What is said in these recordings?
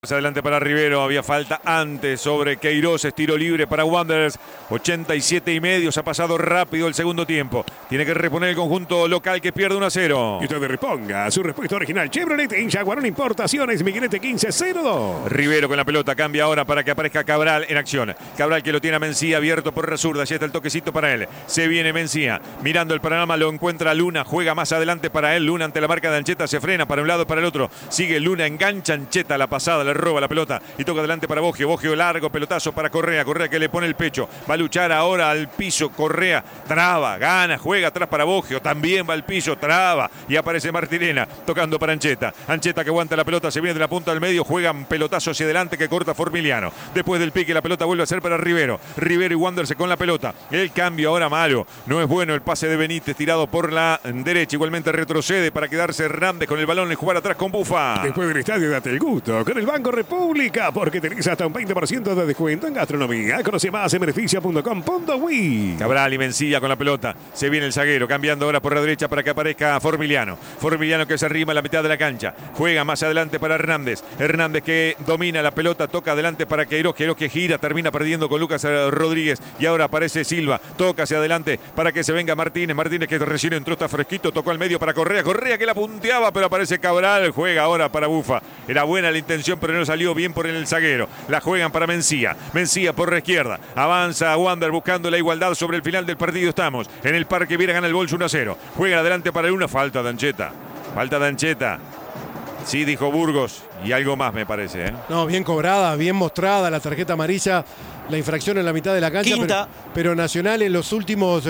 Adelante para Rivero, había falta antes sobre Queiroz, es tiro libre para Wanderers, 87,5, se ha pasado rápido el segundo tiempo, tiene que reponer el conjunto local que pierde 1-0. Y usted reponga su respuesta original Chevrolet en Jaguarón Importaciones, Miguelete 1502. Rivero con la pelota, cambia ahora para que aparezca Cabral en acción, Cabral que lo tiene a Mencía abierto por Rasurda, ya está el toquecito para él, se viene Mencía, mirando el panorama, lo encuentra Luna, juega más adelante para él, Luna ante la marca de Ancheta, se frena para un lado para el otro, sigue Luna, engancha Ancheta la pasada, le roba la pelota y toca adelante para Boggio, Boggio largo, pelotazo para Correa, Correa que le pone el pecho, va a luchar ahora al piso, Correa, traba, gana, juega atrás para Boggio, también va al piso, traba y aparece Martirena, tocando para Ancheta, Ancheta que aguanta la pelota, se viene de la punta del medio, juegan pelotazo hacia adelante que corta Formiliano, después del pique la pelota vuelve a ser para Rivero, Rivero y Wanderers con la pelota, el cambio ahora malo, no es bueno el pase de Benítez tirado por la derecha, igualmente retrocede para quedarse Hernández con el balón y jugar atrás con Bufa. Después del estadio date el gusto con el Banco República, porque tenés hasta un 20% de descuento en gastronomía. Conoce más en beneficia.com.uy. Cabral y Mencía con la pelota. Se viene el zaguero, cambiando ahora por la derecha para que aparezca Formiliano. Formiliano que se arrima a la mitad de la cancha. Juega más adelante para Hernández. Hernández que domina la pelota, toca adelante para Queiroz. Queiroz que gira, termina perdiendo con Lucas Rodríguez. Y ahora aparece Silva. Toca hacia adelante para que se venga Martínez. Martínez que recién entró, está fresquito. Tocó al medio para Correa. Correa que la punteaba, pero aparece Cabral. Juega ahora para Bufa. Era buena la intención, pero no salió bien por el zaguero. La juegan para Mencía. Mencía por la izquierda. Avanza Wander buscando la igualdad sobre el final del partido. Estamos en el Parque Viera, gana el Bolso 1-0. Juega adelante para una falta de Ancheta. Falta de Ancheta. Sí, dijo Burgos. Y algo más me parece, ¿eh? No, bien cobrada, bien mostrada la tarjeta amarilla. La infracción en la mitad de la cancha. Pero Nacional en los últimos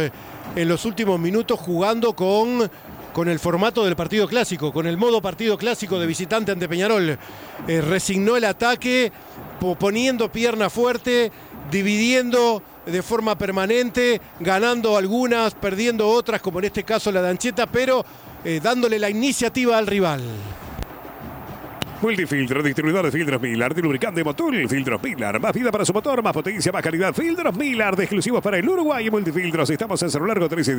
minutos jugando con el formato del partido clásico, con el modo partido clásico de visitante ante Peñarol. Resignó el ataque, poniendo pierna fuerte, dividiendo de forma permanente, ganando algunas, perdiendo otras, como en este caso la de Ancheta, pero dándole la iniciativa al rival. Multifiltro, distribuidor de filtros Miller, de lubricante Motul, filtros Miller, más vida para su motor, más potencia, más calidad, filtros Miller, de exclusivos para el Uruguay y Multifiltros. Estamos en Celular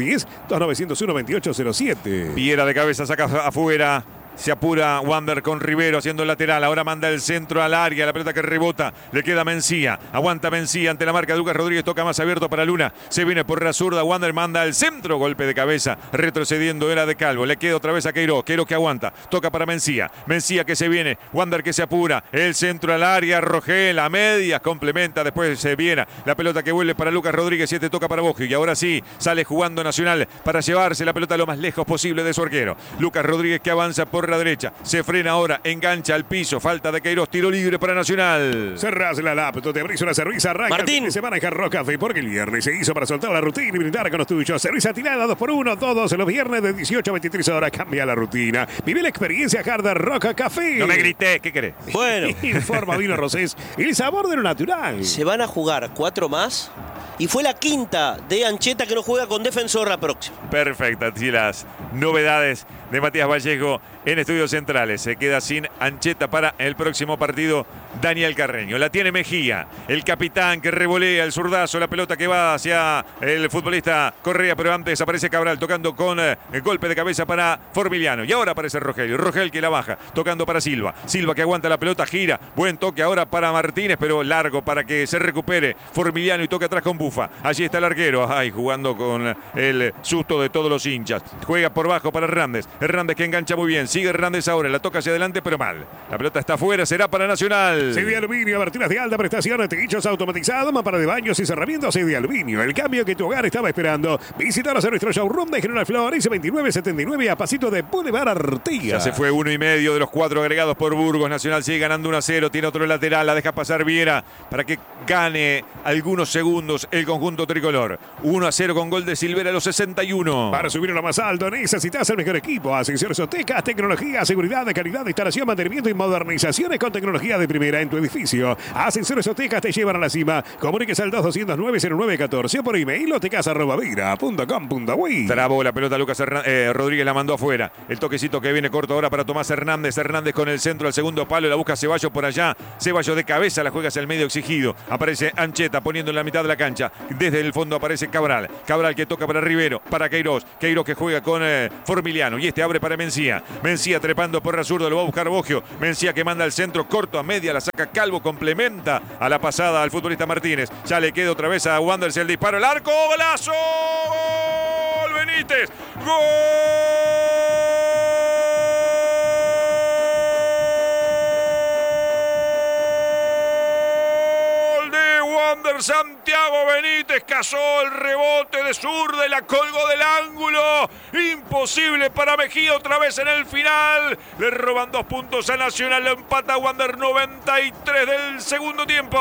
1310-2901-2807. Viera de cabeza, saca afuera. Se apura Wander con Rivero haciendo el lateral. Ahora manda el centro al área. La pelota que rebota. Le queda Mencía. Aguanta Mencía ante la marca de Lucas Rodríguez. Toca más abierto para Luna. Se viene por la zurda. Wander manda el centro. Golpe de cabeza. Retrocediendo era de Calvo. Le queda otra vez a Queiroz. Queiroz que aguanta. Toca para Mencía. Mencía que se viene. Wander que se apura. El centro al área. Rogel a medias. Complementa. Después se viene. La pelota que vuelve para Lucas Rodríguez. Y este toca para Boggio. Y ahora sí sale jugando Nacional para llevarse la pelota lo más lejos posible de su arquero. Lucas Rodríguez que avanza por la derecha, se frena ahora, engancha al piso, falta de Queiroz, tiro libre para Nacional. Cerrás la laptop, te abrís una cerveza, arranca Martín. Se van a dejar Rock Café porque el viernes se hizo para soltar la rutina y brindar con los tuyos. Cerveza tirada 2x1, todos los viernes de 18 a 23 horas. Cambia la rutina. Vive la experiencia hard de Rock Café. No me grité, ¿qué querés? Bueno, Informa vino Rosés, el sabor de lo natural. se van a jugar 4 más. Y fue la quinta de Ancheta que no juega con Defensor la próxima. Perfecto, así las novedades de Matías Vallejo en Estudios Centrales. Se queda sin Ancheta para el próximo partido Daniel Carreño. La tiene Mejía, el capitán que revolea el zurdazo, la pelota que va hacia el futbolista Correa, pero antes aparece Cabral tocando con el golpe de cabeza para Formiliano. Y ahora aparece Rogelio, Rogel que la baja, tocando para Silva. Silva que aguanta la pelota, gira, buen toque ahora para Martínez, pero largo para que se recupere Formiliano y toca atrás con Bufa. Allí está el arquero, jugando con el susto de todos los hinchas. Juega por bajo para Hernández. Hernández que engancha muy bien. Sigue Hernández ahora. La toca hacia adelante, pero mal. La pelota está afuera. Será para Nacional. CD Aluminio, aberturas de alta prestación, techos automatizados, mampara de baños y cerramientos. CD Aluminio, el cambio que tu hogar estaba esperando. Visítanos a nuestro showroom de General Flores 2979 a pasito de Boulevard Artigas. Ya se fue 1,5 de los 4 agregados por Burgos. Nacional sigue ganando 1-0. Tiene otro lateral. La deja pasar Viera para que gane algunos segundos el conjunto tricolor. 1-0 con gol de Silvera a los 61. Para subir a lo más alto necesitas el mejor equipo. Ascensores Otecas, tecnología, seguridad, calidad de instalación, mantenimiento y modernizaciones con tecnología de primera en tu edificio. Ascensores Otecas te llevan a la cima. Comuníquese al 2209-0914 o por email otecas@vira.com.uy. Trabó la pelota Lucas Rodríguez, la mandó afuera. El toquecito que viene corto ahora para Tomás Hernández. Hernández con el centro al segundo palo. La busca Ceballos por allá. Ceballos de cabeza, la juega hacia el medio exigido. Aparece Ancheta poniendo en la mitad de la cancha. Desde el fondo aparece Cabral. Cabral que toca para Rivero, para Queiroz. Queiroz que juega con Formiliano. Y este abre para Mencía. Mencía trepando por la zurda, lo va a buscar Boggio. Mencía que manda al centro, corto a media la saca Calvo, complementa a la pasada al futbolista Martínez. Ya le queda otra vez a Wanderers el disparo, el arco, golazo. ¡Gol Benítez! ¡Gol! Santiago Benítez cazó el rebote de zurda y la colgó del ángulo. Imposible para Mejía otra vez en el final. Le roban 2 puntos a Nacional. Lo empata Wander 93 del segundo tiempo.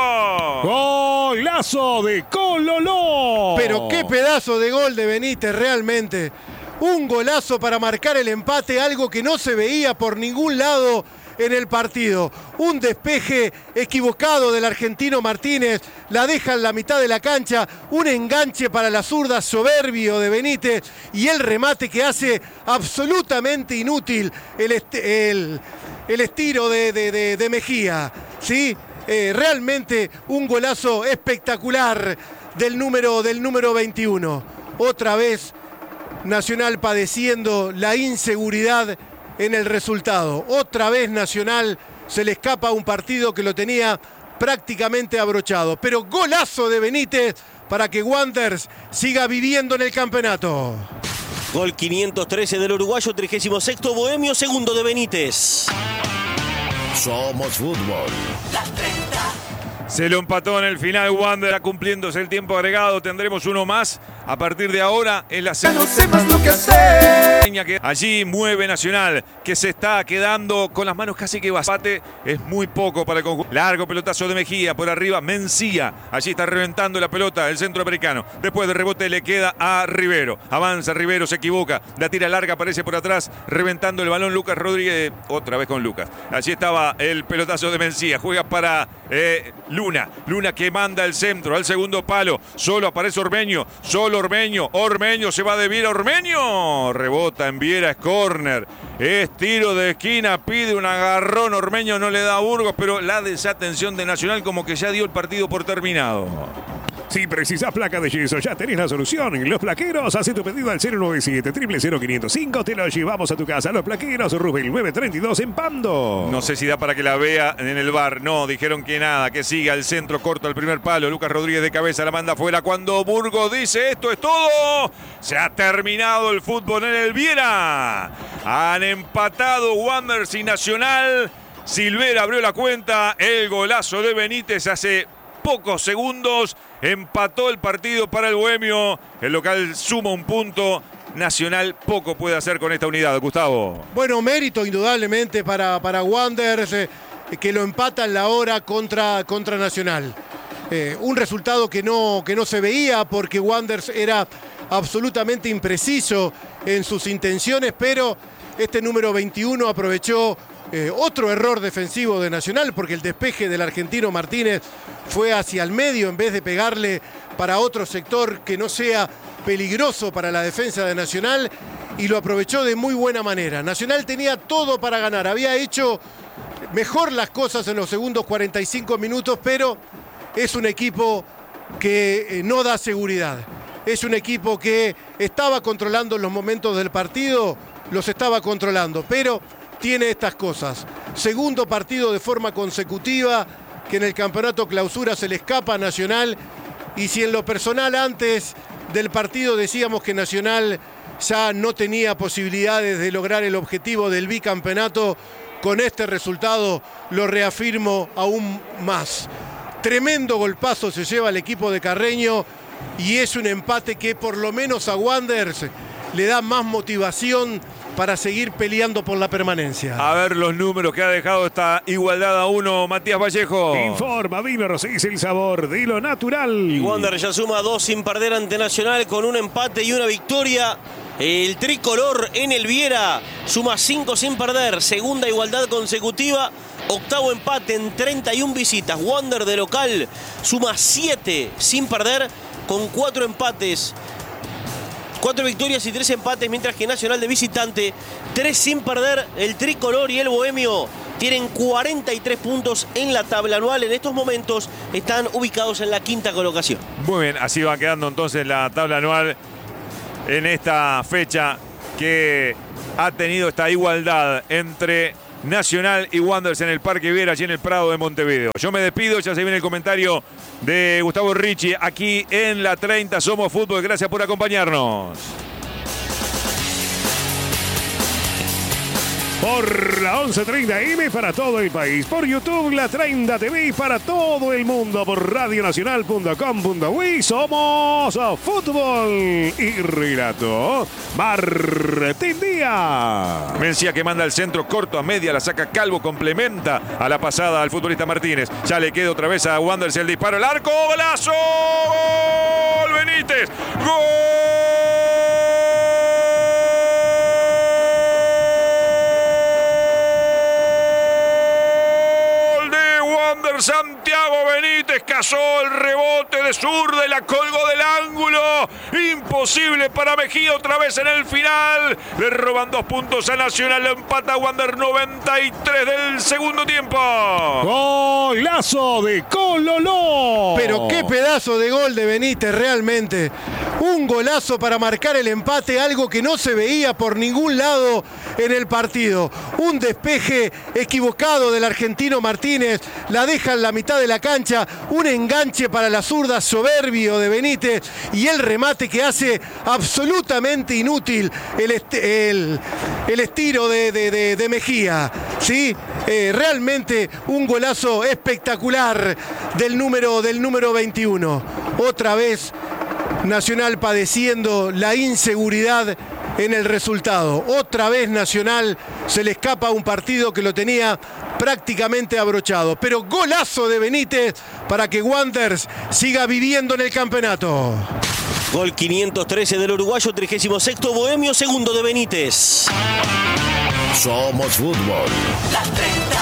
Golazo de Cololó. Pero qué pedazo de gol de Benítez realmente. Un golazo para marcar el empate, algo que no se veía por ningún lado en el partido. Un despeje equivocado del argentino Martínez, la deja en la mitad de la cancha, un enganche para la zurda soberbio de Benítez y el remate que hace absolutamente inútil el estiro de Mejía. ¿Sí? Realmente un golazo espectacular del número 21. Otra vez Nacional padeciendo la inseguridad en el resultado. Otra vez Nacional se le escapa un partido que lo tenía prácticamente abrochado. Pero golazo de Benítez para que Wanderers siga viviendo en el campeonato. Gol 513 del uruguayo, 36º Bohemio, segundo de Benítez. Somos fútbol. Las 30. Se lo empató en el final Wander, cumpliéndose el tiempo agregado. Tendremos uno más a partir de ahora en la Ya no sé más lo que hacer. que allí mueve Nacional, que se está quedando con las manos casi que bastante. Es muy poco para el conjunto. Largo pelotazo de Mejía, por arriba Mencía. Allí está reventando la pelota el centroamericano. Después de rebote le queda a Rivero. Avanza Rivero, se equivoca. La tira larga, aparece por atrás, reventando el balón Lucas Rodríguez. Otra vez con Lucas. Allí estaba el pelotazo de Mencía. Juega para Luna que manda el centro al segundo palo. Solo aparece Ormeño. Solo Ormeño se va de Viera. Ormeño rebota en Viera, es córner. Es tiro de esquina, pide un agarrón. Ormeño no le da a Burgos, pero la desatención de Nacional como que ya dio el partido por terminado. Si precisas placa de yeso, ya tenés la solución. Los Plaqueros, hace tu pedido al 097-000-505. Te lo llevamos a tu casa. Los Plaqueros, Rubén 932 en Pando. No sé si da para que la vea en el bar. No, dijeron que nada, que siga el centro corto al primer palo. Lucas Rodríguez de cabeza la manda afuera. Cuando Burgos dice esto es todo, se ha terminado el fútbol en el Viera. Han empatado Wanderers y Nacional. Silvera abrió la cuenta. El golazo de Benítez hace pocos segundos empató el partido para el Bohemio. El local suma un punto. Nacional poco puede hacer con esta unidad, Gustavo. Bueno, mérito indudablemente para Wanderers, que lo empata en la hora contra Nacional. Un resultado que no se veía porque Wanderers era absolutamente impreciso en sus intenciones, pero este número 21 aprovechó otro error defensivo de Nacional, porque el despeje del argentino Martínez fue hacia el medio en vez de pegarle para otro sector que no sea peligroso para la defensa de Nacional, y lo aprovechó de muy buena manera. Nacional tenía todo para ganar, había hecho mejor las cosas en los segundos 45 minutos, pero es un equipo que no da seguridad. Es un equipo que estaba controlando los momentos del partido, los estaba controlando, pero tiene estas cosas. Segundo partido de forma consecutiva que en el campeonato clausura se le escapa a Nacional, y si en lo personal antes del partido decíamos que Nacional ya no tenía posibilidades de lograr el objetivo del bicampeonato, con este resultado lo reafirmo aún más. Tremendo golpazo se lleva el equipo de Carreño y es un empate que por lo menos a Wanderers le da más motivación para seguir peleando por la permanencia. A ver los números que ha dejado esta igualdad a 1, Matías Vallejo. Informa Vino Rosés, el sabor de lo natural. Y Wanderers ya suma 2 sin perder ante Nacional, con un empate y una victoria. El tricolor en el Viera suma 5 sin perder, segunda igualdad consecutiva, octavo empate en 31 visitas. Wanderers de local suma 7 sin perder, con 4 empates. 4 victorias y 3 empates, mientras que Nacional de visitante, 3 sin perder. El tricolor y el Bohemio tienen 43 puntos en la tabla anual. En estos momentos están ubicados en la 5ª colocación. Muy bien, así va quedando entonces la tabla anual en esta fecha que ha tenido esta igualdad entre Nacional y Wanderers en el Parque Viera, allí en el Prado de Montevideo. Yo me despido, ya se viene el comentario de Gustavo Ricci aquí en la 30 Somos Fútbol. Gracias por acompañarnos. Por la 11:30 para todo el país, por YouTube, la 30 TV para todo el mundo, por radionacional.com.uy. Somos Fútbol y Relato Martín Díaz. Mencía que manda el centro corto a media, la saca Calvo, complementa a la pasada al futbolista Martínez. Ya le queda otra vez a Wanderers el disparo, el arco, golazo, gol Benítez, gol. Santiago Benítez cazó el rebote de zurda y la colgó del ángulo. Imposible para Mejía otra vez en el final. Le roban 2 puntos a Nacional. Lo empata Wander 93 del segundo tiempo. Golazo de Cololó. Pero qué pedazo de gol de Benítez, realmente. Un golazo para marcar el empate, algo que no se veía por ningún lado en el partido. Un despeje equivocado del argentino Martínez, la deja en la mitad de la cancha, un enganche para la zurda soberbio de Benítez y el remate que hace absolutamente inútil el estiro de Mejía. ¿Sí? Realmente un golazo espectacular del número 21. Otra vez Nacional padeciendo la inseguridad en el resultado. Otra vez Nacional se le escapa un partido que lo tenía prácticamente abrochado. Pero golazo de Benítez para que Wanderers siga viviendo en el campeonato. Gol 513 del uruguayo, 36º Bohemio, segundo de Benítez. Somos Fútbol. La 30.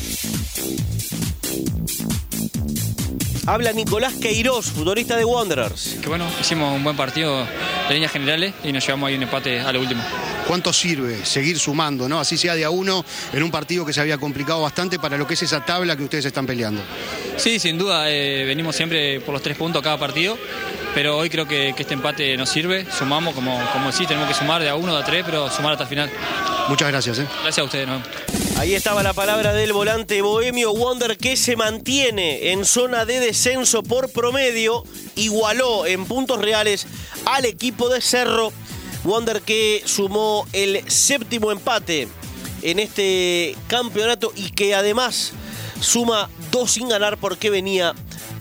Habla Nicolás Queiroz, futbolista de Wanderers. Que bueno, hicimos un buen partido de líneas generales y nos llevamos ahí un empate a lo último. ¿Cuánto sirve seguir sumando, ¿no? Así sea de a uno en un partido que se había complicado bastante para lo que es esa tabla que ustedes están peleando? Sí, sin duda, venimos siempre por los 3 puntos a cada partido, pero hoy creo que este empate nos sirve. Sumamos, como decís, tenemos que sumar de a 1, de a 3, pero sumar hasta el final. Muchas gracias. Gracias a ustedes, ¿no? Ahí estaba la palabra del volante bohemio. Wander que se mantiene en zona de descenso por promedio. Igualó en puntos reales al equipo de Cerro. Wander que sumó el 7º empate en este campeonato y que además suma 2 sin ganar porque venía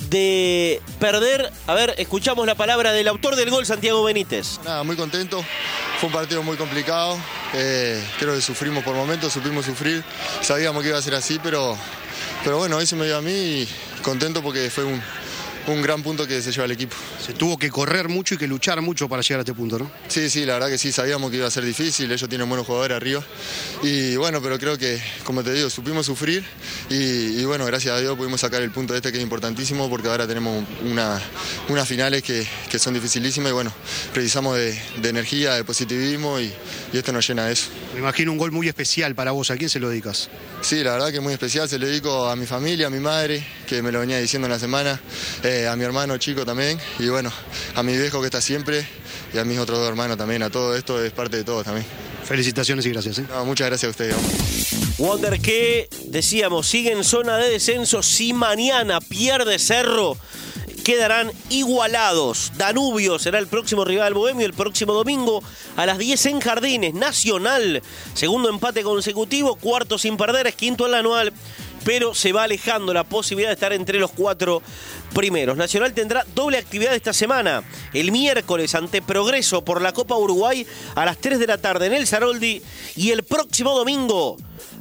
de perder. A ver, escuchamos la palabra del autor del gol, Santiago Benítez. Nada, muy contento. Fue un partido muy complicado. Creo que sufrimos por momentos, supimos sufrir. Sabíamos que iba a ser así, pero bueno, hoy se me dio a mí y contento porque fue un gran punto que se lleva el equipo. Se tuvo que correr mucho y que luchar mucho para llegar a este punto, ¿no? Sí, la verdad que sí, sabíamos que iba a ser difícil, ellos tienen buenos jugadores arriba. Y bueno, pero creo que, como te digo, supimos sufrir y bueno, gracias a Dios pudimos sacar el punto que es importantísimo porque ahora tenemos unas finales que son dificilísimas y bueno, precisamos de energía, de positivismo y esto nos llena de eso. Me imagino un gol muy especial para vos, ¿a quién se lo dedicas? Sí, la verdad que muy especial, se lo dedico a mi familia, a mi madre, que me lo venía diciendo en la semana, a mi hermano chico también y bueno, a mi viejo que está siempre y a mis otros 2 hermanos también, a todo esto es parte de todos también. Felicitaciones y gracias. No, muchas gracias a ustedes. Wander que, decíamos, sigue en zona de descenso. Si mañana pierde Cerro, quedarán igualados. Danubio será el próximo rival bohemio el próximo domingo a las 10 en Jardines. Nacional, segundo empate consecutivo, 4 sin perder, es 5º en la anual, pero se va alejando la posibilidad de estar entre los 4 primeros. Nacional tendrá doble actividad esta semana. El miércoles ante Progreso por la Copa Uruguay a las 3 de la tarde en el Saroldi. Y el próximo domingo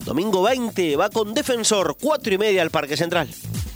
20, va con Defensor, 4:30 al Parque Central.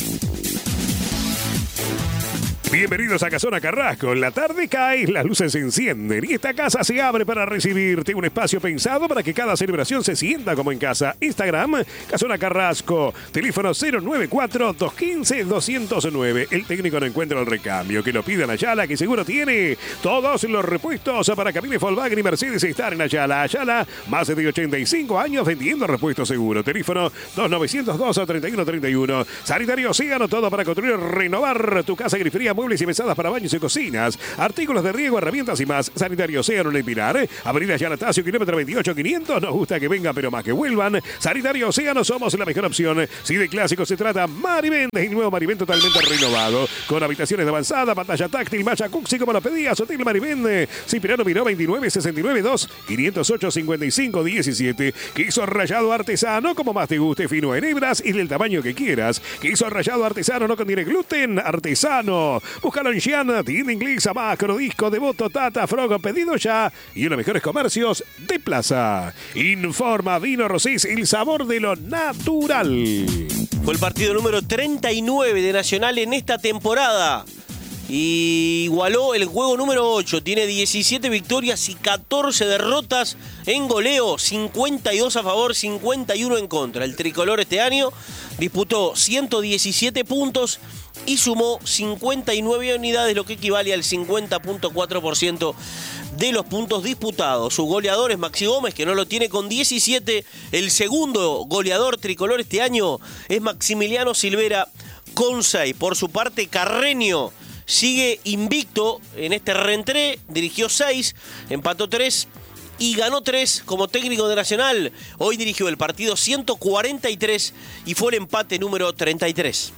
Bienvenidos a Casona Carrasco. La tarde cae, las luces se encienden y esta casa se abre para recibirte. Un espacio pensado para que cada celebración se sienta como en casa. Instagram, Casona Carrasco. Teléfono 094-215-209. El técnico no encuentra el recambio. Que lo pidan a Ayala, que seguro tiene todos los repuestos para camiones Volkswagen y Mercedes estar en Ayala. Ayala, más de 85 años vendiendo repuestos seguros. Teléfono 2902-3131. Sanitario Océano, todo para construir, renovar tu casa. Grifería muebles y mesadas para baños y cocinas, artículos de riego, herramientas y más. Sanitario Océano en el Pinar, Avenida Yanatacio, kilómetro 28,500. Nos gusta que vengan, pero más que vuelvan. Sanitario Océano, somos la mejor opción. Si de clásicos se trata, Marivén, el nuevo Marivén totalmente renovado, con habitaciones de avanzada, pantalla táctil, malla Cuxi, como lo pedías. Hotel Marivén, Cipriano Miró 2969-2, 508-55-17. Queso rallado artesano, como más te guste, fino en hebras y del tamaño que quieras. Queso rallado artesano, no contiene gluten, artesano. Búscalo en Xiana, tienda inglesa, Macro, Disco, Devoto, Tata, Frogo, pedido ya. Y uno de los mejores comercios de Plaza. Informa Vino Rosés, el sabor de lo natural. Fue el partido número 39 de Nacional en esta temporada. Y igualó el juego número 8. Tiene 17 victorias y 14 derrotas en goleo. 52 a favor, 51 en contra. El tricolor este año disputó 117 puntos y sumó 59 unidades, lo que equivale al 50.4% de los puntos disputados. Su goleador es Maxi Gómez, que no lo tiene con 17. El segundo goleador tricolor este año es Maximiliano Silvera con 6. Por su parte, Carreño sigue invicto en este reentré, dirigió 6, empató 3 y ganó 3 como técnico de Nacional. Hoy dirigió el partido 143 y fue el empate número 33.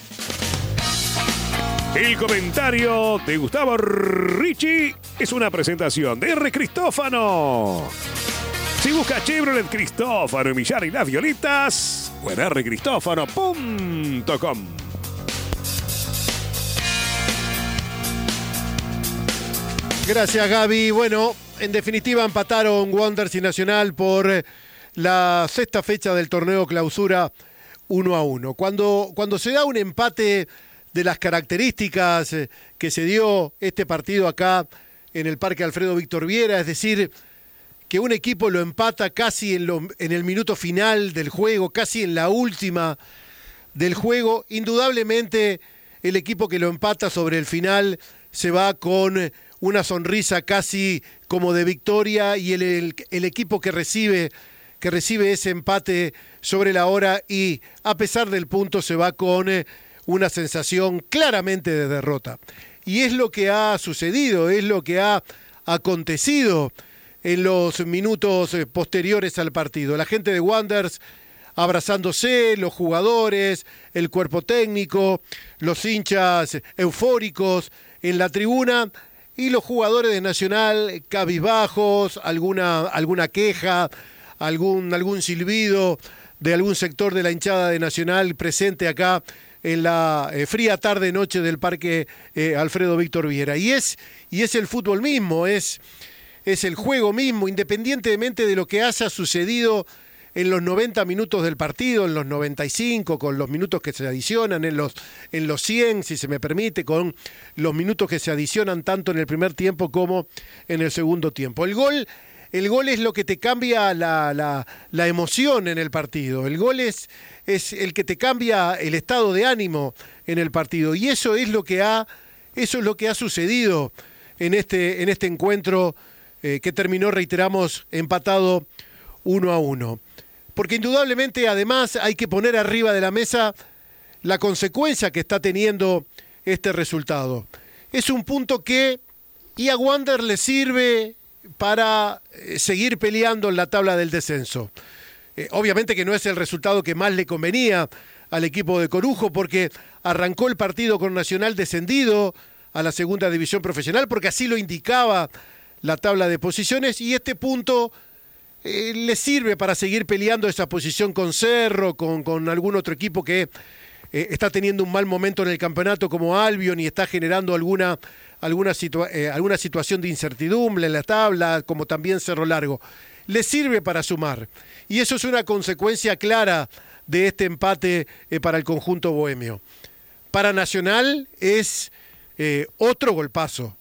El comentario de Gustavo Ricci es una presentación de R. Cristófano. Si busca Chevrolet Cristófano y Millar y las Violetas, o en rcristófano.com. Gracias, Gaby. Bueno, en definitiva empataron Wanderers y Nacional por la sexta fecha del torneo Clausura 1-1. Cuando se da un empate de las características que se dio este partido acá en el Parque Alfredo Víctor Viera, es decir, que un equipo lo empata casi en el minuto final del juego, casi en la última del juego, indudablemente el equipo que lo empata sobre el final se va con una sonrisa casi como de victoria, y el equipo que recibe ese empate sobre la hora y a pesar del punto se va con una sensación claramente de derrota. Y es lo que ha sucedido, es lo que ha acontecido en los minutos posteriores al partido. La gente de Wanderers abrazándose, los jugadores, el cuerpo técnico, los hinchas eufóricos en la tribuna, y los jugadores de Nacional cabizbajos, alguna queja, algún silbido de algún sector de la hinchada de Nacional presente acá en la fría tarde-noche del Parque Alfredo Víctor Viera. Y es el fútbol mismo, es el juego mismo, independientemente de lo que haya sucedido en los 90 minutos del partido, en los 95, con los minutos que se adicionan, en los 100, si se me permite, con los minutos que se adicionan tanto en el primer tiempo como en el segundo tiempo. El gol es lo que te cambia la emoción en el partido. El gol es el que te cambia el estado de ánimo en el partido. Y eso es lo que ha sucedido en este encuentro que terminó, reiteramos, empatado 1-1. Porque indudablemente, además, hay que poner arriba de la mesa la consecuencia que está teniendo este resultado. Es un punto que a Wander le sirve para seguir peleando en la tabla del descenso. Obviamente que no es el resultado que más le convenía al equipo de Corujo, porque arrancó el partido con Nacional descendido a la segunda división profesional, porque así lo indicaba la tabla de posiciones, y este punto le sirve para seguir peleando esa posición con Cerro, con algún otro equipo que está teniendo un mal momento en el campeonato como Albion y está generando alguna situación de incertidumbre en la tabla, como también Cerro Largo. Le sirve para sumar, y eso es una consecuencia clara de este empate para el conjunto bohemio. Para Nacional es otro golpazo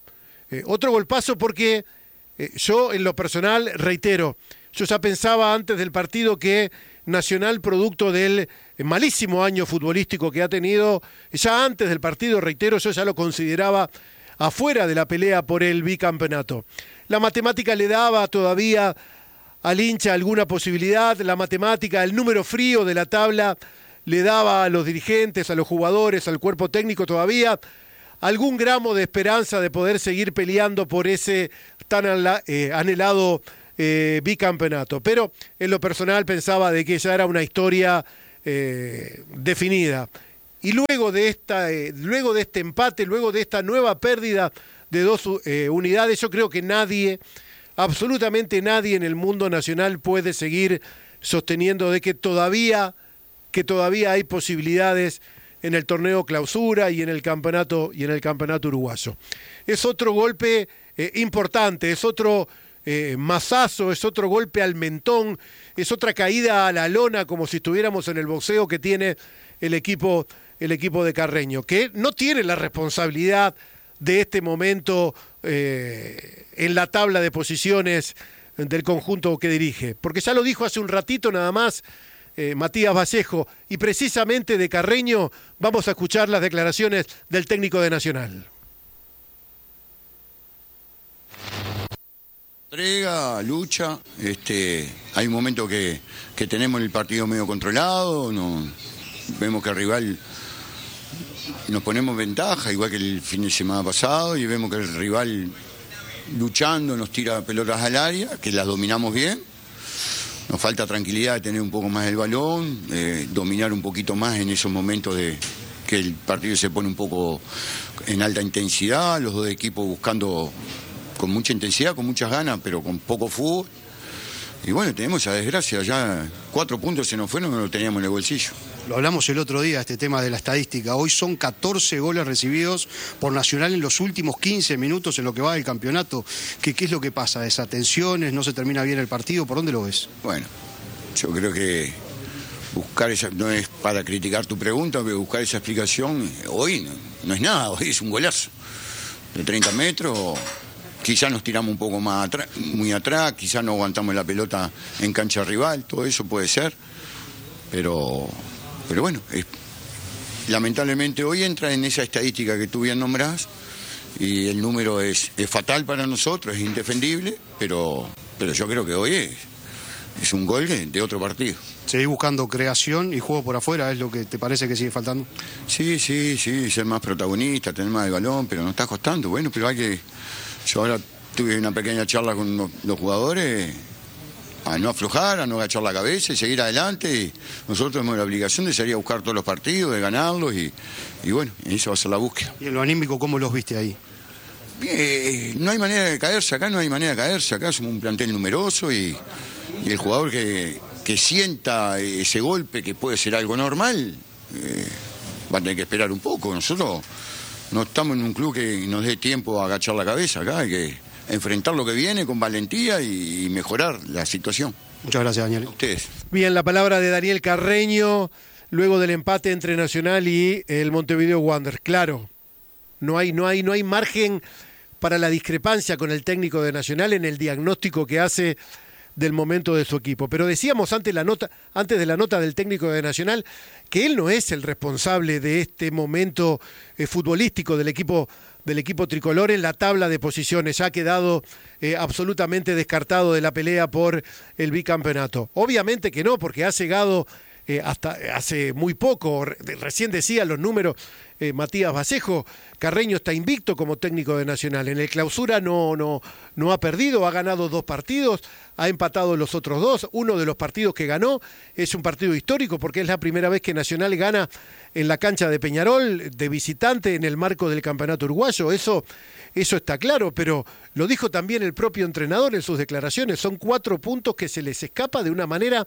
porque yo en lo personal reitero, yo ya pensaba antes del partido que Nacional, producto del malísimo año futbolístico que ha tenido, ya antes del partido, reitero, yo ya lo consideraba afuera de la pelea por el bicampeonato. La matemática le daba todavía al hincha alguna posibilidad, la matemática, el número frío de la tabla le daba a los dirigentes, a los jugadores, al cuerpo técnico todavía algún gramo de esperanza de poder seguir peleando por ese tan anhelado bicampeonato. Pero en lo personal pensaba de que ya era una historia definida. Y luego de este empate, luego de esta nueva pérdida de 2 unidades, yo creo que nadie, absolutamente nadie en el mundo nacional puede seguir sosteniendo de que todavía hay posibilidades en el torneo clausura y en el campeonato uruguayo. Es otro golpe importante, es otro mazazo, es otro golpe al mentón, es otra caída a la lona, como si estuviéramos en el boxeo que tiene el equipo de Carreño, que no tiene la responsabilidad de este momento en la tabla de posiciones del conjunto que dirige, porque ya lo dijo hace un ratito nada más Matías Vallejo, y precisamente de Carreño vamos a escuchar las declaraciones del técnico de Nacional. Entrega, lucha, hay un momento que tenemos el partido medio controlado, vemos que el rival nos ponemos en ventaja, igual que el fin de semana pasado, y vemos que el rival luchando nos tira pelotas al área, que las dominamos bien. Nos falta tranquilidad de tener un poco más el balón, dominar un poquito más en esos momentos de que el partido se pone un poco en alta intensidad, los dos equipos buscando con mucha intensidad, con muchas ganas, pero con poco fútbol. Y bueno, tenemos esa desgracia, ya 4 puntos se nos fueron, no lo teníamos en el bolsillo. Lo hablamos el otro día, este tema de la estadística. Hoy son 14 goles recibidos por Nacional en los últimos 15 minutos en lo que va del campeonato. ¿Qué es lo que pasa? ¿Desatenciones? ¿No se termina bien el partido? ¿Por dónde lo ves? Bueno, yo creo que buscar esa, no es para criticar tu pregunta, pero buscar esa explicación hoy no es nada, hoy es un golazo de 30 metros. Quizás nos tiramos un poco más muy atrás, quizás no aguantamos la pelota en cancha rival, todo eso puede ser, pero bueno, lamentablemente hoy entra en esa estadística que tú bien nombrás y el número es fatal para nosotros, es indefendible, pero yo creo que hoy es un gol de otro partido. ¿Seguís buscando creación y juego por afuera? ¿Es lo que te parece que sigue faltando? Sí, ser más protagonista, tener más el balón, pero nos está costando. Bueno, pero yo ahora tuve una pequeña charla con los jugadores, a no aflojar, a no agachar la cabeza y seguir adelante. Y nosotros tenemos la obligación de salir a buscar todos los partidos, de ganarlos y bueno, eso va a ser la búsqueda. ¿Y en lo anímico cómo los viste ahí? Bien, no hay manera de caerse acá, acá somos un plantel numeroso y el jugador que sienta ese golpe, que puede ser algo normal, va a tener que esperar un poco. Nosotros no estamos en un club que nos dé tiempo a agachar la cabeza acá, hay que enfrentar lo que viene con valentía y mejorar la situación. Muchas gracias, Daniel. A ustedes. Bien, la palabra de Daniel Carreño, luego del empate entre Nacional y el Montevideo Wanderers. Claro, no hay margen para la discrepancia con el técnico de Nacional en el diagnóstico que hace del momento de su equipo. Pero decíamos antes de la nota del técnico de Nacional que él no es el responsable de este momento futbolístico del equipo tricolor en la tabla de posiciones. Ya ha quedado absolutamente descartado de la pelea por el bicampeonato. Obviamente que no, porque ha llegado hasta hace muy poco, recién decía los números Matías Vallejo, Carreño está invicto como técnico de Nacional. En el clausura no ha perdido, ha ganado 2 partidos, ha empatado los otros 2. Uno de los partidos que ganó es un partido histórico porque es la primera vez que Nacional gana en la cancha de Peñarol de visitante en el marco del campeonato uruguayo. Eso está claro, pero lo dijo también el propio entrenador en sus declaraciones. Son 4 puntos que se les escapa de una manera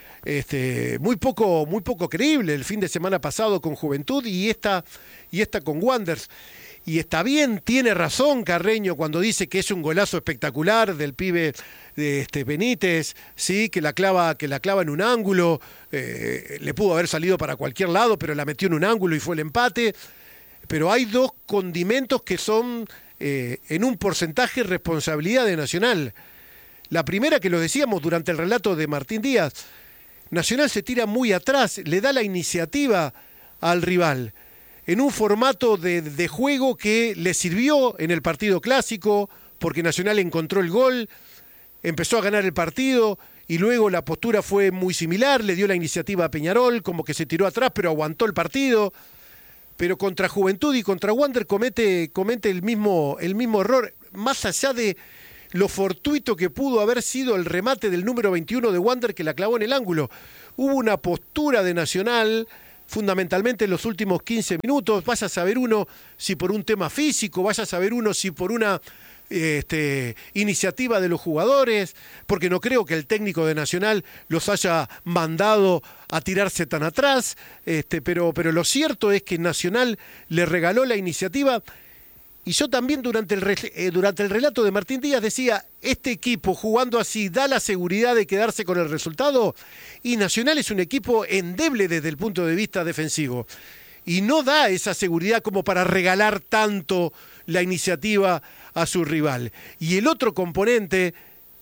muy poco creíble. El fin de semana pasado con Juventud y esta con Wanderers. Y está bien, tiene razón Carreño cuando dice que es un golazo espectacular del pibe de Benítez, sí, que la clava en un ángulo, le pudo haber salido para cualquier lado, pero la metió en un ángulo y fue el empate. Pero hay 2 condimentos que son en un porcentaje responsabilidad de Nacional. La primera, que lo decíamos durante el relato de Martín Díaz, Nacional se tira muy atrás, le da la iniciativa al rival, en un formato de juego que le sirvió en el partido clásico, porque Nacional encontró el gol, empezó a ganar el partido, y luego la postura fue muy similar, le dio la iniciativa a Peñarol, como que se tiró atrás, pero aguantó el partido. pero contra Juventud y contra Wander comete el mismo error, más allá de lo fortuito que pudo haber sido el remate del número 21 de Wander que la clavó en el ángulo. Hubo una postura de Nacional, fundamentalmente en los últimos 15 minutos, vaya a saber uno si por un tema físico, vaya a saber uno si por una iniciativa de los jugadores, porque no creo que el técnico de Nacional los haya mandado a tirarse tan atrás, pero lo cierto es que Nacional le regaló la iniciativa. Y yo también durante el relato de Martín Díaz decía, este equipo jugando así da la seguridad de quedarse con el resultado, y Nacional es un equipo endeble desde el punto de vista defensivo y no da esa seguridad como para regalar tanto la iniciativa a su rival. Y el otro componente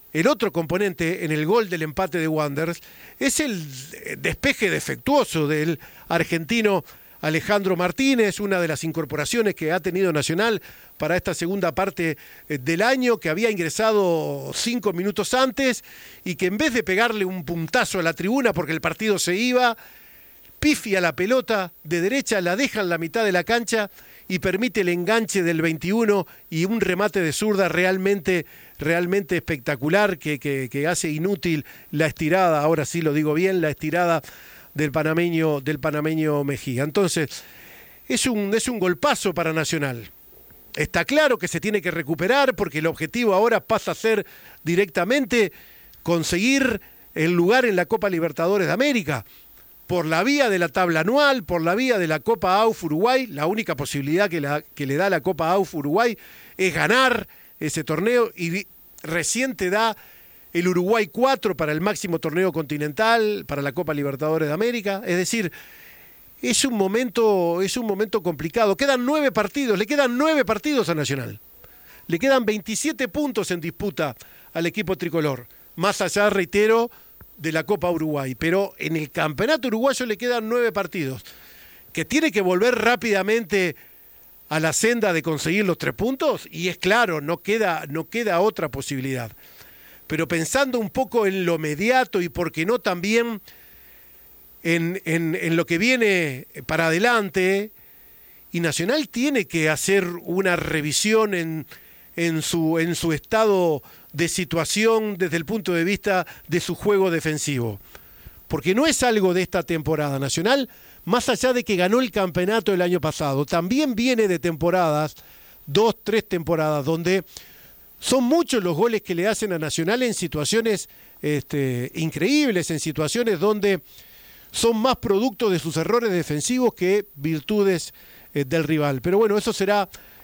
en el gol del empate de Wanderers es el despeje defectuoso del argentino Alejandro Martínez, una de las incorporaciones que ha tenido Nacional para esta segunda parte del año, que había ingresado 5 minutos antes y que en vez de pegarle un puntazo a la tribuna porque el partido se iba, pifia la pelota de derecha, la deja en la mitad de la cancha y permite el enganche del 21 y un remate de zurda realmente espectacular que hace inútil la estirada, ahora sí lo digo bien, la estirada del panameño Mejía. Entonces, es un golpazo para Nacional. Está claro que se tiene que recuperar porque el objetivo ahora pasa a ser directamente conseguir el lugar en la Copa Libertadores de América. Por la vía de la tabla anual, por la vía de la Copa AUF Uruguay, la única posibilidad que le da la Copa AUF Uruguay es ganar ese torneo, y recién te da el Uruguay 4 para el máximo torneo continental, para la Copa Libertadores de América. Es decir, es un momento complicado. Quedan 9 partidos, le quedan 9 partidos a Nacional. Le quedan 27 puntos en disputa al equipo tricolor. Más allá, reitero, de la Copa Uruguay, pero en el campeonato uruguayo le quedan 9 partidos, que tiene que volver rápidamente a la senda de conseguir los 3 puntos, y es claro, no queda otra posibilidad. Pero pensando un poco en lo mediato y por qué no también en lo que viene para adelante, y Nacional tiene que hacer una revisión en su estado de situación desde el punto de vista de su juego defensivo. Porque no es algo de esta temporada. Nacional, más allá de que ganó el campeonato el año pasado, también viene de temporadas, 2, 3 temporadas, donde son muchos los goles que le hacen a Nacional en situaciones increíbles, en situaciones donde son más producto de sus errores defensivos que virtudes del rival. Pero bueno, eso será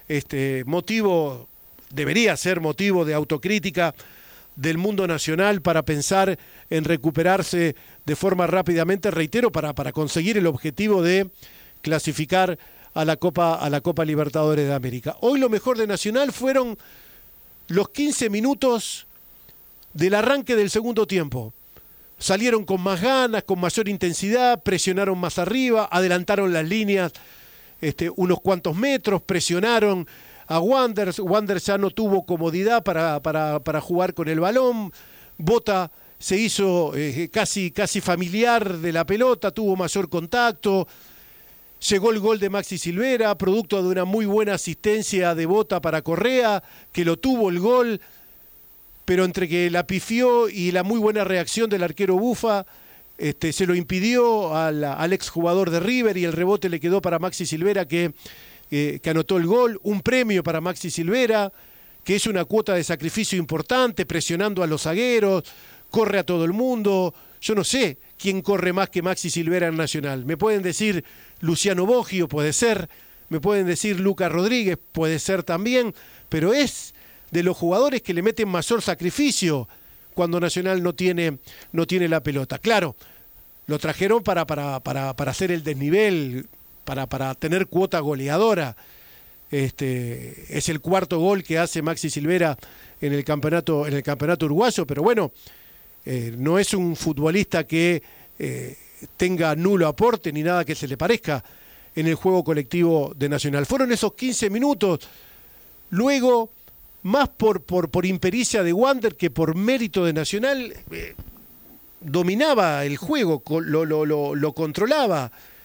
debería ser motivo de autocrítica del mundo nacional para pensar en recuperarse de forma rápidamente, reitero, para conseguir el objetivo de clasificar a la Copa Libertadores de América. Hoy lo mejor de Nacional fueron los 15 minutos del arranque del segundo tiempo. Salieron con más ganas, con mayor intensidad, presionaron más arriba, adelantaron las líneas unos cuantos metros, presionaron a Wanderers. Wanderers ya no tuvo comodidad para jugar con el balón. Bota se hizo casi familiar de la pelota, tuvo mayor contacto. Llegó el gol de Maxi Silvera, producto de una muy buena asistencia de Bota para Correa, que lo tuvo el gol, pero entre que la pifió y la muy buena reacción del arquero Bufa, se lo impidió al exjugador de River, y el rebote le quedó para Maxi Silvera, que anotó el gol. Un premio para Maxi Silvera, que es una cuota de sacrificio importante, presionando a los zagueros, corre a todo el mundo. Yo no sé quién corre más que Maxi Silvera en Nacional. Me pueden decir Luciano Boggio, puede ser, me pueden decir Lucas Rodríguez, puede ser también, pero es de los jugadores que le meten mayor sacrificio cuando Nacional no tiene la pelota. Claro, lo trajeron para hacer el desnivel, para tener cuota goleadora. Es el cuarto gol que hace Maxi Silvera en el campeonato uruguayo, pero bueno, no es un futbolista que tenga nulo aporte ni nada que se le parezca en el juego colectivo de Nacional. Fueron esos 15 minutos, luego, más por impericia de Wander que por mérito de Nacional, dominaba el juego, lo controlaba.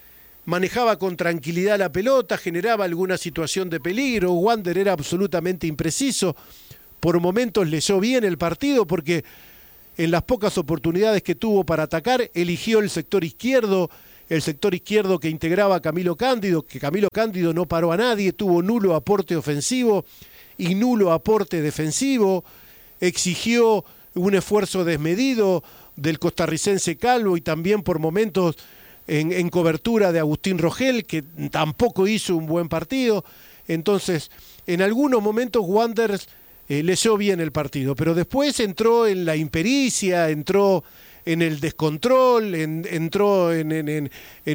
manejaba con tranquilidad la pelota, generaba alguna situación de peligro. Wander era absolutamente impreciso. Por momentos leyó bien el partido porque en las pocas oportunidades que tuvo para atacar, eligió el sector izquierdo que integraba a Camilo Cándido, que Camilo Cándido no paró a nadie, tuvo nulo aporte ofensivo y nulo aporte defensivo, exigió un esfuerzo desmedido del costarricense Calvo y también por momentos en cobertura de Agustín Rogel, que tampoco hizo un buen partido. Entonces, en algunos momentos Wanderers leyó bien el partido, pero después entró en la impericia, entró en el descontrol, entró en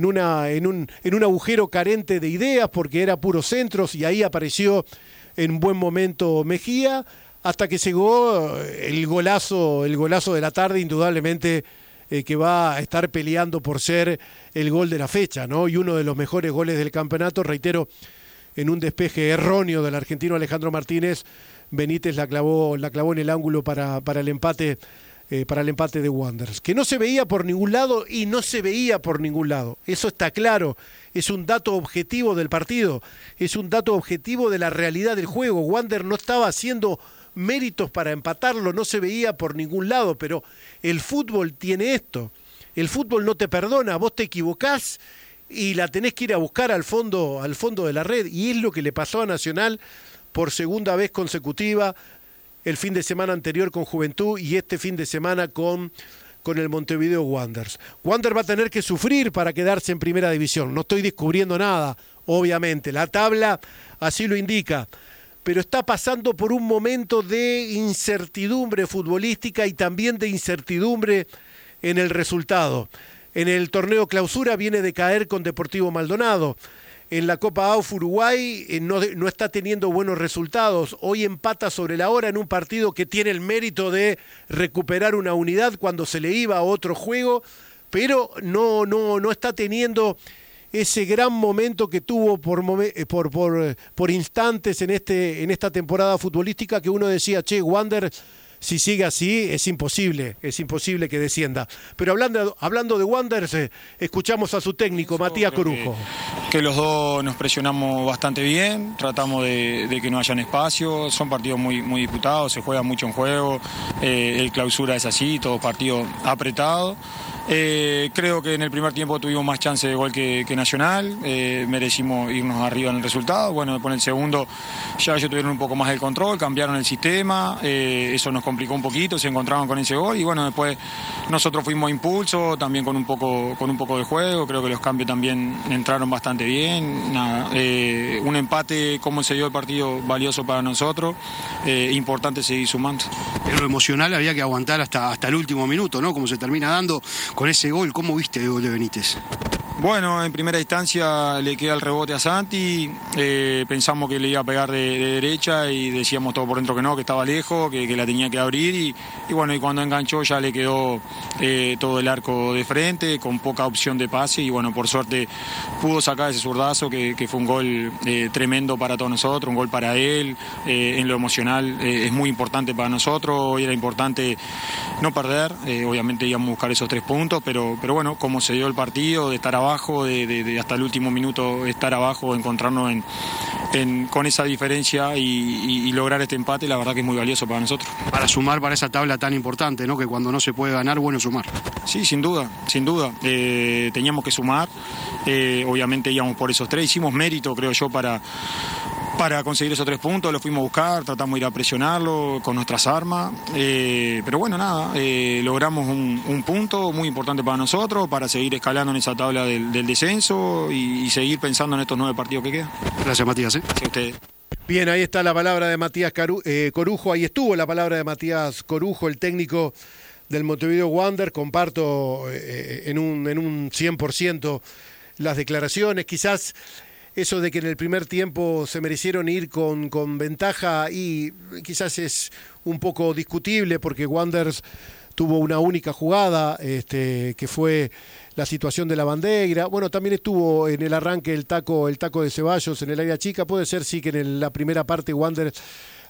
un agujero carente de ideas porque era puros centros y ahí apareció en buen momento Mejía, hasta que llegó el golazo de la tarde, indudablemente que va a estar peleando por ser el gol de la fecha, ¿no? Y uno de los mejores goles del campeonato, reitero, en un despeje erróneo del argentino Alejandro Martínez, Benítez la clavó en el ángulo para el empate de Wanderers, que no se veía por ningún lado y no se veía por ningún lado. Eso está claro, es un dato objetivo del partido, es un dato objetivo de la realidad del juego. Wanderers no estaba haciendo méritos para empatarlo, no se veía por ningún lado, pero el fútbol tiene esto. El fútbol no te perdona, vos te equivocás y la tenés que ir a buscar al fondo de la red, y es lo que le pasó a Nacional por segunda vez consecutiva, el fin de semana anterior con Juventud y este fin de semana con el Montevideo Wanderers. Wanderers va a tener que sufrir para quedarse en primera división. No estoy descubriendo nada, obviamente. La tabla así lo indica. Pero está pasando por un momento de incertidumbre futbolística y también de incertidumbre en el resultado. En el torneo clausura viene de caer con Deportivo Maldonado. En la Copa AUF Uruguay no está teniendo buenos resultados. Hoy empata sobre la hora en un partido que tiene el mérito de recuperar una unidad cuando se le iba a otro juego, pero no está teniendo ese gran momento que tuvo por instantes en esta temporada futbolística, que uno decía, Wanderers, si sigue así, es imposible que descienda. Pero hablando de Wanderers, escuchamos a su técnico, Matías Corujo. Que los dos nos presionamos bastante bien, tratamos de que no hayan espacio, son partidos muy disputados, se juega mucho en juego, el clausura es así, todo partido apretado. Creo que en el primer tiempo tuvimos más chance de gol que Nacional, merecimos irnos arriba en el resultado. Bueno, después en el segundo ya ellos tuvieron un poco más el control, cambiaron el sistema, eso nos complicó un poquito, se encontraban con ese gol y bueno, después nosotros fuimos a impulso, también con un poco de juego. Creo que los cambios también entraron bastante bien. Nada, un empate, como se dio el partido, valioso para nosotros, importante seguir sumando. En lo emocional había que aguantar hasta el último minuto, ¿no? Como se termina dando con ese gol. ¿Cómo viste el gol de Benítez? Bueno, en primera instancia le queda el rebote a Santi, pensamos que le iba a pegar de derecha y decíamos todo por dentro que no, que estaba lejos, que la tenía que abrir y bueno, y cuando enganchó ya le quedó todo el arco de frente, con poca opción de pase y bueno, por suerte pudo sacar ese zurdazo que fue un gol tremendo para todos nosotros, un gol para él, en lo emocional es muy importante para nosotros, hoy era importante no perder, obviamente íbamos a buscar esos 3 puntos, pero bueno, como se dio el partido, de estar abajo, de hasta el último minuto estar abajo, encontrarnos con esa diferencia y lograr este empate, la verdad que es muy valioso para nosotros. Para sumar para esa tabla tan importante, ¿no? Que cuando no se puede ganar, bueno sumar. Sí, sin duda. Teníamos que sumar, obviamente íbamos por esos 3, hicimos mérito, creo yo, para conseguir esos 3 puntos, lo fuimos a buscar, tratamos de ir a presionarlo con nuestras armas, pero bueno, nada, logramos un punto muy importante para nosotros, para seguir escalando en esa tabla del descenso y seguir pensando en estos 9 partidos que quedan. Gracias, Matías. Gracias a ustedes. Bien, ahí está la palabra de Matías Corujo, ahí estuvo la palabra de Matías Corujo, el técnico del Montevideo Wanderers. Comparto en un 100% las declaraciones, quizás eso de que en el primer tiempo se merecieron ir con ventaja y quizás es un poco discutible porque Wanderers tuvo una única jugada, que fue la situación de la bandera. Bueno, también estuvo en el arranque el taco de Ceballos en el área chica. Puede ser sí que en la primera parte Wanderers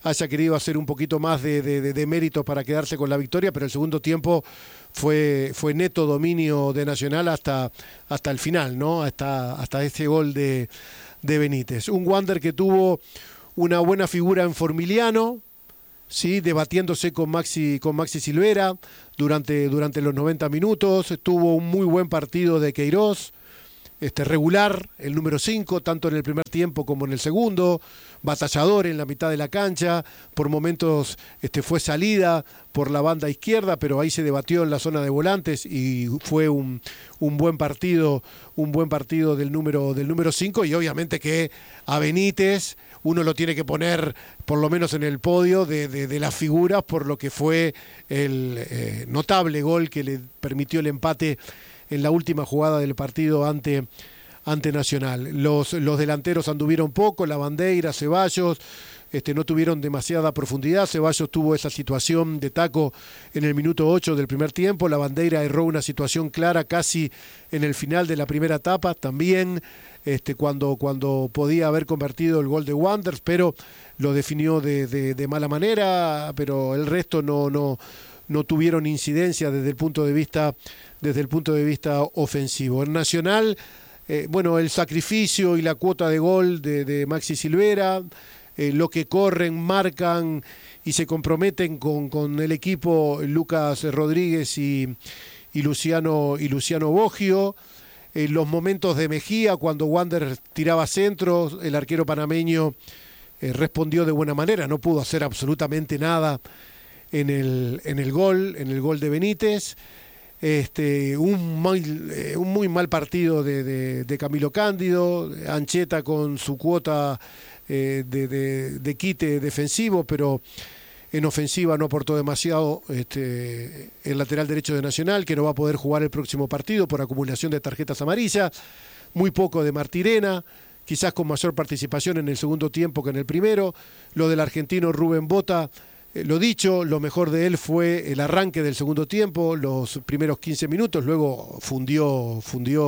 haya querido hacer un poquito más de mérito para quedarse con la victoria, pero el segundo tiempo fue neto dominio de Nacional hasta el final, ¿no? Hasta ese gol de Benítez. Un Wander que tuvo una buena figura en Formiliano, ¿sí? Debatiéndose con Maxi Silvera durante los 90 minutos. Tuvo un muy buen partido de Queiroz, regular, el número 5, tanto en el primer tiempo como en el segundo, batallador en la mitad de la cancha, por momentos fue salida por la banda izquierda, pero ahí se debatió en la zona de volantes y fue un buen partido del número 5, y obviamente que a Benítez uno lo tiene que poner por lo menos en el podio de las figuras por lo que fue el notable gol que le permitió el empate en la última jugada del partido ante Nacional. Los delanteros anduvieron poco, Lavandeira, Ceballos, no tuvieron demasiada profundidad. Ceballos tuvo esa situación de taco en el minuto 8 del primer tiempo. Lavandeira erró una situación clara casi en el final de la primera etapa, también cuando podía haber convertido el gol de Wanderers, pero lo definió de mala manera, pero el resto no tuvieron incidencia desde el punto de vista ofensivo. En Nacional, el sacrificio y la cuota de gol de Maxi Silvera, lo que corren, marcan y se comprometen con el equipo Lucas Rodríguez y Luciano Boggio. Los momentos de Mejía, cuando Wander tiraba centros, el arquero panameño respondió de buena manera, no pudo hacer absolutamente nada en el gol de Benítez. Un muy mal partido de Camilo Cándido, Ancheta con su cuota de quite defensivo, pero en ofensiva no aportó demasiado el lateral derecho de Nacional, que no va a poder jugar el próximo partido por acumulación de tarjetas amarillas. Muy poco de Martirena, quizás con mayor participación en el segundo tiempo que en el primero. Lo del argentino Rubén Bota, lo dicho, lo mejor de él fue el arranque del segundo tiempo, los primeros 15 minutos, luego fundió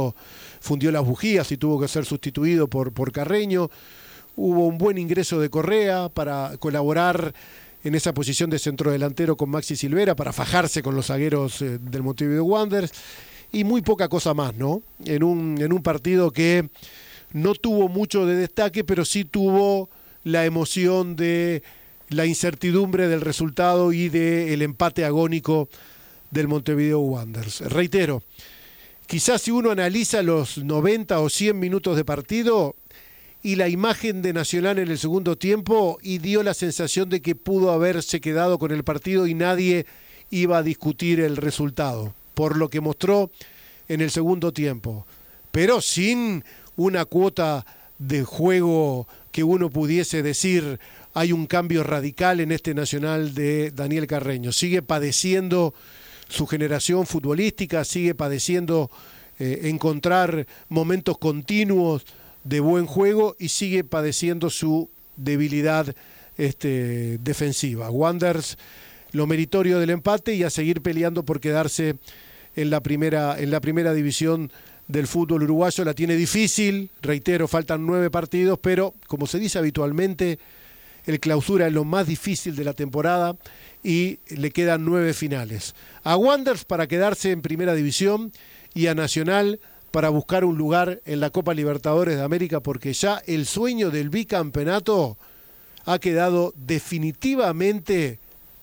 las bujías y tuvo que ser sustituido por Carreño. Hubo un buen ingreso de Correa para colaborar en esa posición de centrodelantero con Maxi Silvera, para fajarse con los zagueros del Montevideo Wanderers, y muy poca cosa más, ¿no? En un partido que no tuvo mucho de destaque, pero sí tuvo la emoción de la incertidumbre del resultado y del empate agónico del Montevideo Wanderers. Reitero, quizás si uno analiza los 90 o 100 minutos de partido y la imagen de Nacional en el segundo tiempo, y dio la sensación de que pudo haberse quedado con el partido y nadie iba a discutir el resultado, por lo que mostró en el segundo tiempo, pero sin una cuota de juego que uno pudiese decir hay un cambio radical en este Nacional de Daniel Carreño. Sigue padeciendo su generación futbolística, sigue padeciendo encontrar momentos continuos de buen juego y sigue padeciendo su debilidad defensiva. Wanderers, lo meritorio del empate y a seguir peleando por quedarse en la primera división del fútbol uruguayo. La tiene difícil, reitero, faltan 9 partidos, pero como se dice habitualmente, el clausura es lo más difícil de la temporada y le quedan 9 finales. A Wanderers para quedarse en primera división y a Nacional para buscar un lugar en la Copa Libertadores de América, porque ya el sueño del bicampeonato ha quedado definitivamente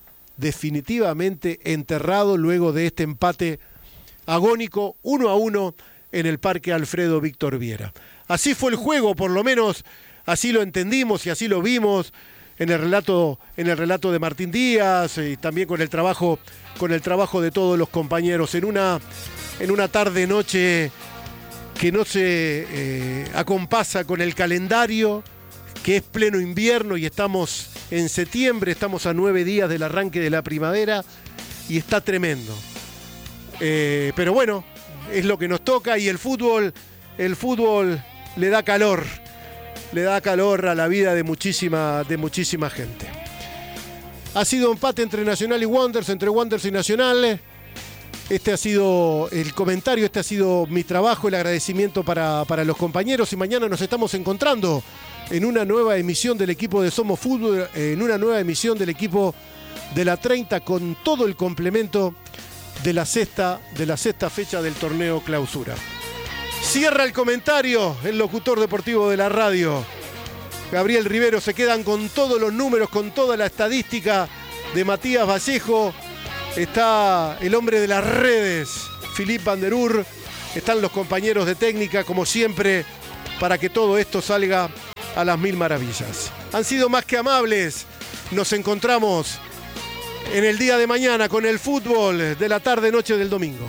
enterrado luego de este empate agónico 1-1 en el Parque Alfredo Víctor Viera. Así fue el juego, por lo menos así lo entendimos y así lo vimos en el relato de Martín Díaz, y también con el trabajo de todos los compañeros en una tarde-noche que no se acompasa con el calendario, que es pleno invierno y estamos en septiembre, estamos a 9 días del arranque de la primavera y está tremendo. Pero bueno, es lo que nos toca, y el fútbol le da calor a la vida de muchísima gente. Ha sido empate entre Nacional y Wanderers, entre Wanderers y Nacional. Este ha sido el comentario, este ha sido mi trabajo, el agradecimiento para los compañeros, y mañana nos estamos encontrando en una nueva emisión del equipo de Somos Fútbol, en una nueva emisión del equipo de la 30 con todo el complemento de la sexta fecha del torneo Clausura. Cierra el comentario el locutor deportivo de la radio, Gabriel Rivero. Se quedan con todos los números, con toda la estadística de Matías Vallejo. Está el hombre de las redes, Philippe Van der Ur. Están los compañeros de técnica, como siempre, para que todo esto salga a las mil maravillas. Han sido más que amables. Nos encontramos en el día de mañana con el fútbol de la tarde-noche del domingo.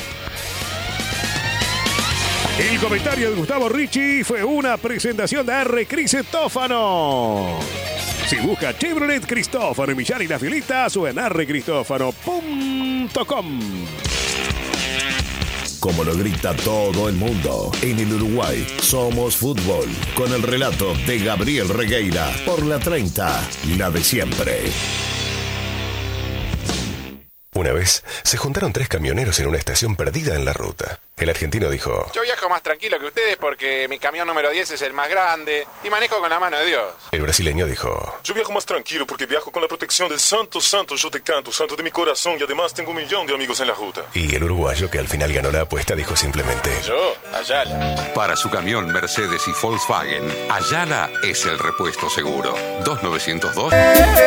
El comentario de Gustavo Ricci fue una presentación de R. Cristófano. Si busca Chevrolet Cristófano y Millán y las Violitas, o en rcristófano.com. Como lo grita todo el mundo, en el Uruguay somos fútbol, con el relato de Gabriel Regueira por la 30, la de siempre. Una vez se juntaron 3 camioneros en una estación perdida en la ruta. El argentino dijo: yo viajo más tranquilo que ustedes porque mi camión número 10 es el más grande y manejo con la mano de Dios. El brasileño dijo: yo viajo más tranquilo porque viajo con la protección del santo, santo, yo te canto, santo de mi corazón, y además tengo 1 millón de amigos en la ruta. Y el uruguayo, que al final ganó la apuesta, dijo simplemente: yo, Ayala. Para su camión Mercedes y Volkswagen, Ayala es el repuesto seguro. 2902